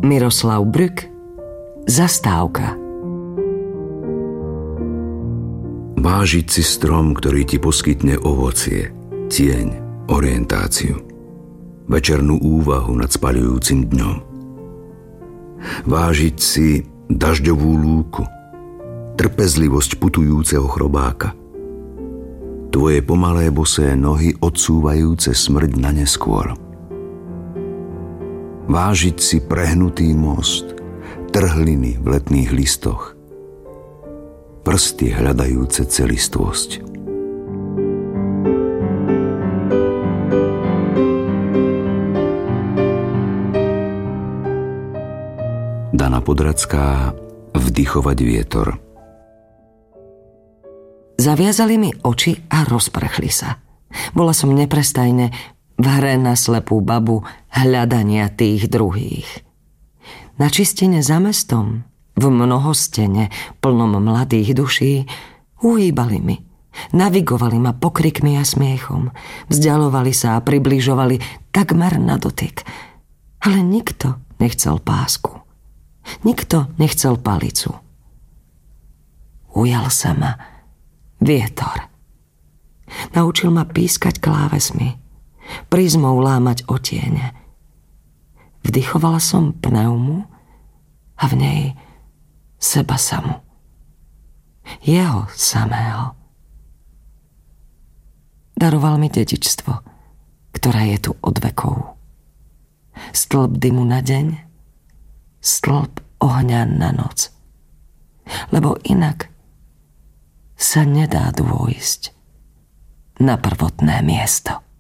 Miroslav Brück, Zastávka. Vážiť si strom, ktorý ti poskytne ovocie, tieň, orientáciu, večernú úvahu nad spaľujúcim dňom. Vážiť si dažďovú lúku, trpezlivosť putujúceho chrobáka, tvoje pomalé bosé nohy odsúvajúce smrť na neskôr. Vážiť si prehnutý most, trhliny v letných listoch, prsty hľadajúce celistvosť. Dana Podradská, Vdychovať vietor. Zaviazali mi oči a rozprchli sa. Bola som neprestajne v hre na slepú babu hľadania tých druhých. Na čistine za mestom, v mnohostene plnom mladých duší, uhýbali mi, navigovali ma pokrikmi a smiechom, vzdialovali sa a približovali takmer na dotyk. Ale nikto nechcel pásku. Nikto nechcel palicu. Ujal sa ma vietor. Naučil ma pískať klávesmi, prizmou lámať otiene. Vdychovala som pneumu a v nej seba samu. Jeho samého. Daroval mi dedičstvo, ktoré je tu od vekov. Stĺp dymu na deň, stĺp ohňa na noc. Lebo inak sa nedá dôjsť na prvotné miesto.